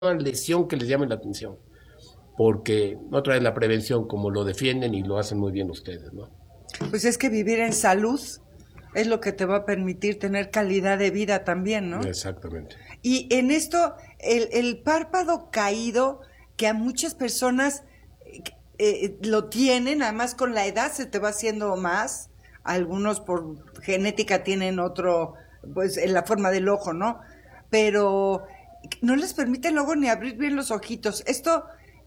lesión que les llame la atención, porque otra vez la prevención, como lo defienden y lo hacen muy bien ustedes, ¿no? Pues es que vivir en salud es lo que te va a permitir tener calidad de vida también, ¿no? Exactamente. Y en esto, el párpado caído, que a muchas personas lo tienen, además con la edad se te va haciendo más, algunos por genética tienen otro, pues en la forma del ojo, ¿no? Pero no les permite luego ni abrir bien los ojitos. Esto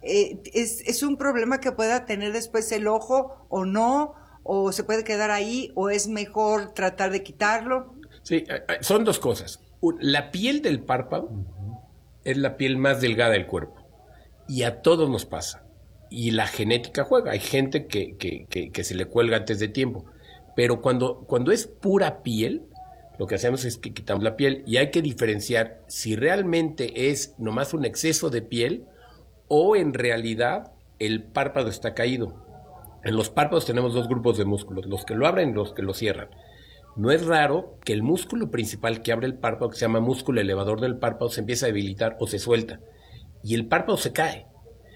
es un problema que pueda tener después el ojo o no, o se puede quedar ahí, o es mejor tratar de quitarlo. Sí, son dos cosas. La piel del párpado es la piel más delgada del cuerpo y a todos nos pasa. Y la genética juega. Hay gente que se le cuelga antes de tiempo. Pero cuando es pura piel, lo que hacemos es que quitamos la piel y hay que diferenciar si realmente es nomás un exceso de piel o en realidad el párpado está caído. En los párpados tenemos dos grupos de músculos, los que lo abren y los que lo cierran. No es raro que el músculo principal que abre el párpado, que se llama músculo elevador del párpado, se empiece a debilitar o se suelta y el párpado se cae.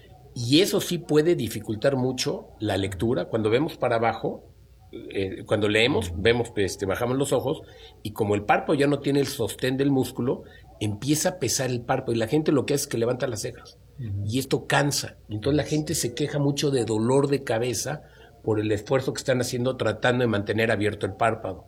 Y eso sí puede dificultar mucho la lectura. Cuando vemos para abajo, cuando leemos, vemos, bajamos los ojos y como el párpado ya no tiene el sostén del músculo, empieza a pesar el párpado y la gente lo que hace es que levanta las cejas. Y esto cansa. Entonces la gente se queja mucho de dolor de cabeza por el esfuerzo que están haciendo tratando de mantener abierto el párpado.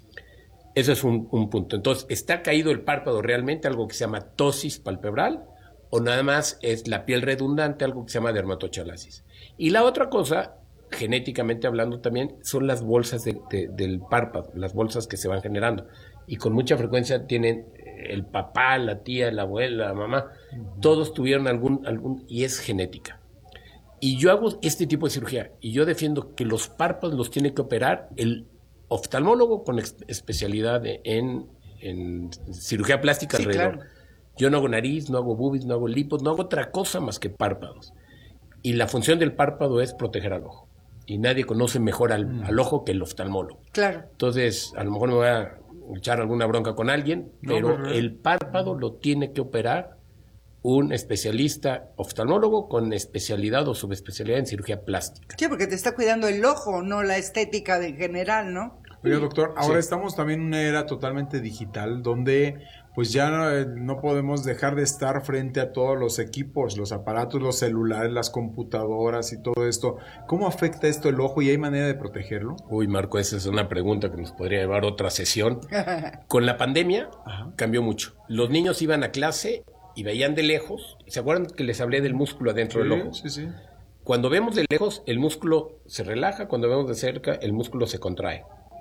Eso es un punto. Entonces, ¿está caído el párpado realmente, algo que se llama ptosis palpebral? ¿O nada más es la piel redundante, algo que se llama dermatochalasis? Y la otra cosa, genéticamente hablando también, son las bolsas del párpado, las bolsas que se van generando. Y con mucha frecuencia tienen el papá, la tía, la abuela, la mamá, todos tuvieron algún y es genética. Y yo hago este tipo de cirugía y yo defiendo que los párpados los tiene que operar el oftalmólogo con especialidad en cirugía plástica alrededor. Claro. Yo no hago nariz, no hago boobies, no hago lipos, no hago otra cosa más que párpados. Y la función del párpado es proteger al ojo. Y nadie conoce mejor al ojo que el oftalmólogo. Claro. Entonces, a lo mejor me voy a echar alguna bronca con alguien, pero el párpado lo tiene que operar un especialista oftalmólogo con especialidad o subespecialidad en cirugía plástica. Sí, porque te está cuidando el ojo, no la estética en general, ¿no? Oiga, doctor, ahora estamos también en una era totalmente digital donde pues ya no podemos dejar de estar frente a todos los equipos, los aparatos, los celulares, las computadoras y todo esto. ¿Cómo afecta esto el ojo y hay manera de protegerlo? Uy, Marco, esa es una pregunta que nos podría llevar otra sesión. Con la pandemia cambió mucho. Los niños iban a clase y veían de lejos. ¿Se acuerdan que les hablé del músculo adentro del ojo? Sí, sí. Cuando vemos de lejos, el músculo se relaja. Cuando vemos de cerca, el músculo se contrae.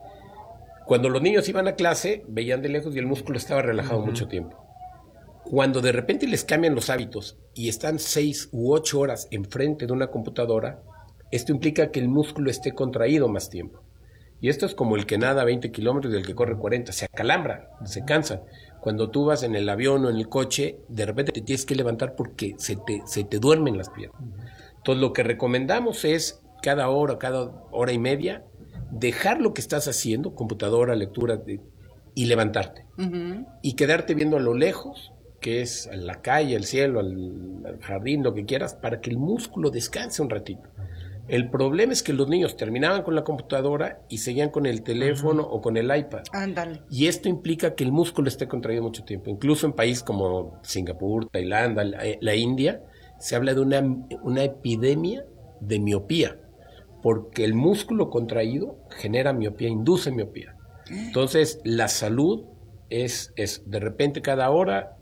Cuando los niños iban a clase, veían de lejos y el músculo estaba relajado mucho tiempo. Cuando de repente les cambian los hábitos y están 6 u 8 horas enfrente de una computadora, esto implica que el músculo esté contraído más tiempo. Y esto es como el que nada 20 kilómetros y el que corre 40. Se acalambran, se cansan. Cuando tú vas en el avión o en el coche, de repente te tienes que levantar porque se te duermen las piernas. Entonces lo que recomendamos es cada hora y media, dejar lo que estás haciendo, computadora, lectura, y levantarte. Y quedarte viendo a lo lejos, que es a la calle, al cielo, al jardín, lo que quieras, para que el músculo descanse un ratito. El problema es que los niños terminaban con la computadora y seguían con el teléfono o con el iPad. Ándale. Y esto implica que el músculo esté contraído mucho tiempo. Incluso en países como Singapur, Tailandia, la India, se habla de una epidemia de miopía, porque el músculo contraído genera miopía, induce miopía. Entonces, la salud es de repente cada hora,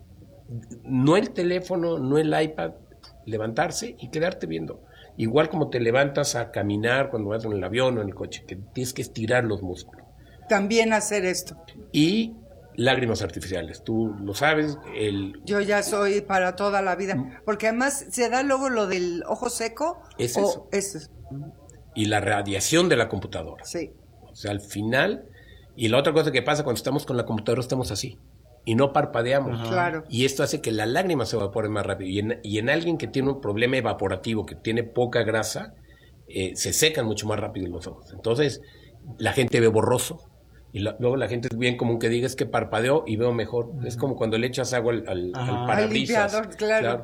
no el teléfono, no el iPad, levantarse y quedarte viendo. Igual como te levantas a caminar cuando vas en el avión o en el coche, que tienes que estirar los músculos. También hacer esto. Y lágrimas artificiales, tú lo sabes. Yo ya soy para toda la vida, porque además se da luego lo del ojo seco. Es eso. Y la radiación de la computadora. Sí. O sea, al final, y la otra cosa que pasa cuando estamos con la computadora, estamos así. Y no parpadeamos. Claro. Y esto hace que la lágrima se evapore más rápido. Y en alguien que tiene un problema evaporativo, que tiene poca grasa, se secan mucho más rápido los ojos. Entonces, la gente ve borroso. Y luego la gente es bien común que diga es que parpadeo y veo mejor. Es como cuando le echas agua al Al parabrisas. limpiador, claro.